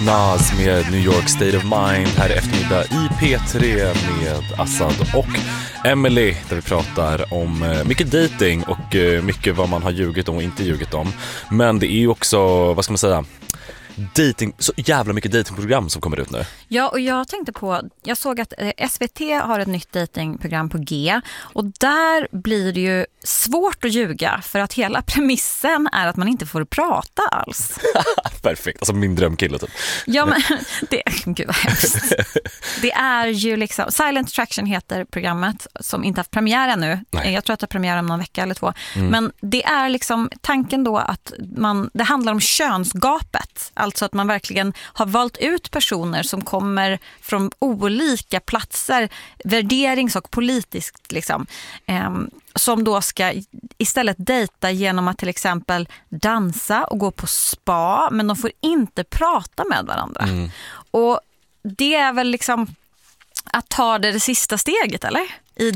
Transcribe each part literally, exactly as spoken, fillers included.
Nas med New York State of Mind här i eftermiddag i P tre med Assad och Emily, där vi pratar om mycket dating och mycket vad man har ljugit om och inte ljugit om. Men det är ju också, vad ska man säga, dating, så jävla mycket datingprogram som kommer ut nu. Ja, och jag tänkte på, jag såg att S V T har ett nytt datingprogram på G, och där blir det ju svårt att ljuga för att hela premissen är att man inte får prata alls. Perfekt, alltså min drömkille typ. Ja, men det, gud vad hemskt. Det är ju liksom, Silent Attraction heter programmet, som inte haft premiär ännu. Nej. Jag tror att det har premiär om någon vecka eller två. Mm. Men det är liksom tanken då att man, det handlar om könsgapet. Alltså att man verkligen har valt ut personer som kommer från olika platser, värderings- och politiskt liksom, eh, som då ska istället dejta genom att till exempel dansa och gå på spa, men de får inte prata med varandra. Mm. Och det är väl liksom att ta det, det sista steget, eller? I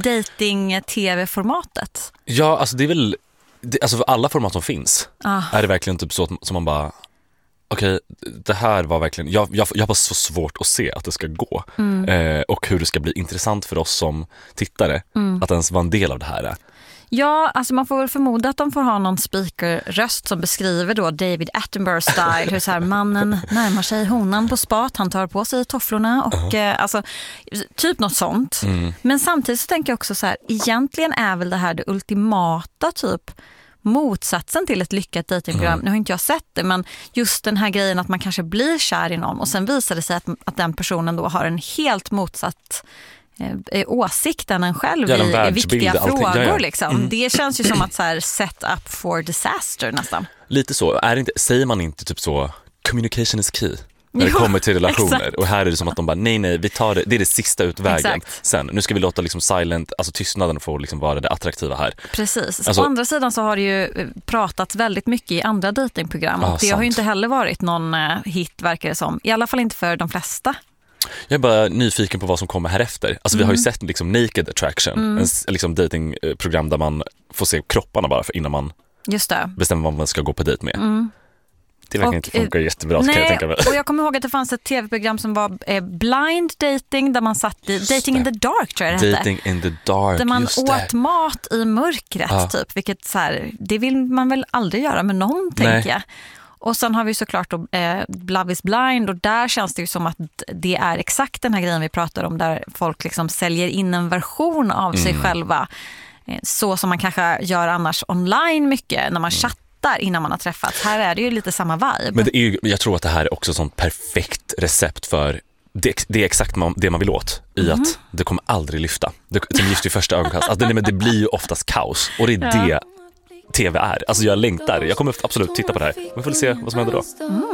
dating-tv-formatet. Ja, alltså det är väl, det, alltså för alla format som finns ah. är det verkligen typ så som man bara, okej, okay, det här var verkligen, jag, jag, jag har så svårt att se att det ska gå. Mm. Eh, och hur det ska bli intressant för oss som tittare mm. att ens vara en del av det här. Ja, alltså man får väl förmoda att de får ha någon speakerröst som beskriver då David Attenborough-style, hur så här mannen närmar sig honan på spat, han tar på sig tofflorna och uh-huh. eh, alltså typ något sånt. Mm. Men samtidigt så tänker jag också så här, egentligen är väl det här det ultimata typ motsatsen till ett lyckat datingprogram. Mm. Nu har inte jag sett det, men just den här grejen att man kanske blir kär i någon och sen visar det sig att, att den personen då har en helt motsatt eh, åsikt än en själv ja, i, i viktiga frågor. Ja, ja. Liksom. Mm. Det känns ju som att så här, set up for disaster nästan. Lite så. Är det inte, säger man inte typ så, communication is key? När det kommer till relationer. Exakt. Och här är det som att de bara, nej nej, vi tar det, det är det sista utvägen. Exakt. Sen, nu ska vi låta liksom silent, alltså tystnaden få liksom vara det attraktiva här. Precis, alltså, å andra sidan så har det ju pratats väldigt mycket i andra datingprogram. Ah, och det sant. Har ju inte heller varit någon hit, verkar det som. I alla fall inte för de flesta. Jag är bara nyfiken på vad som kommer här efter. Alltså mm. vi har ju sett liksom Naked Attraction, mm. en liksom datingprogram där man får se kropparna bara för innan man Just det. bestämmer vad man ska gå på dejt med. Mm. Det verkar inte funka jättebra, nej, kan jag tänka mig. Och jag kommer ihåg att det fanns ett tv-program som var eh, blind dating, där man satt i Dating in the Dark, tror jag det Dating hette. in the Dark, där man just åt det. mat i mörkret ja. Typ, vilket så här, det vill man väl aldrig göra med någon, tänker jag. Och sen har vi såklart då, eh, Love is blind, och där känns det ju som att det är exakt den här grejen vi pratar om, där folk liksom säljer in en version av mm. sig själva, eh, så som man kanske gör annars online mycket, när man mm. chattar innan man har träffats. Här är det ju lite samma vibe. Men det är ju, jag tror att det här är också ett sånt perfekt recept för det, det är exakt man, det man vill åt i mm. att det kommer aldrig lyfta. Det, som just i första ögonkast. Alltså, det, men det blir ju oftast kaos, och det är ja. det tv är. Alltså jag längtar. Jag kommer absolut titta på det här. Vi får se vad som händer då. Mm.